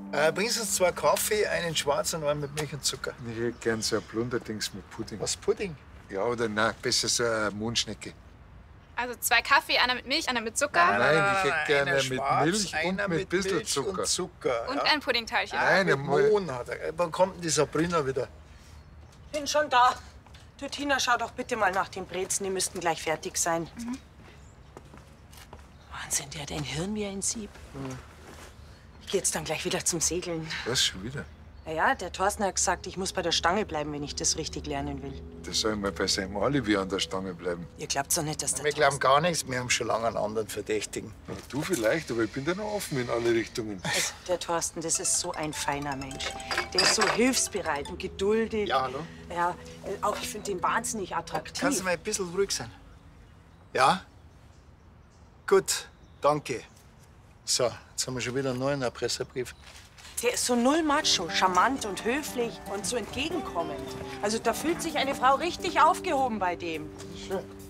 Bringen Sie uns 2 Kaffee, einen schwarz und einen mit Milch und Zucker. Ich hätte gern so ein Blunderdings mit Pudding. Was, Pudding? Ja, oder nein, besser so eine Mondschnecke. Also 2 Kaffee, einer mit Milch, einer mit Zucker. Nein, ich hätte gerne einer mit schwarz, Milch und einer mit ein bisschen Milch Zucker. Und Zucker, Und ja. ein Puddingteilchen. Nein, Mit einmal. Mohn hat er. Wann kommt denn die Sabrina wieder? Bin schon da. Du, Tina, schau doch bitte mal nach den Brezen. Die müssten gleich fertig sein. Wahnsinn, der hat ein Hirn wie ein Sieb. Ich geh jetzt dann gleich wieder zum Segeln. Was, schon wieder? Ja, der Thorsten hat gesagt, ich muss bei der Stange bleiben, wenn ich das richtig lernen will. Der soll mal bei seinem Alibi an der Stange bleiben. Ihr glaubt doch nicht, dass der Wir glauben gar nichts, wir haben schon lange einen anderen Verdächtigen. Ja, du vielleicht, aber ich bin da noch offen in alle Richtungen. Der Thorsten, das ist so ein feiner Mensch. Der ist so hilfsbereit und geduldig. Ja, hallo? Ja, auch ich finde den wahnsinnig attraktiv. Kannst du mal ein bisschen ruhig sein? Ja? Gut, danke. So, jetzt haben wir schon wieder einen neuen Erpresserbrief. Der ist so null macho, charmant und höflich und so entgegenkommend. Also da fühlt sich eine Frau richtig aufgehoben bei dem. Schön.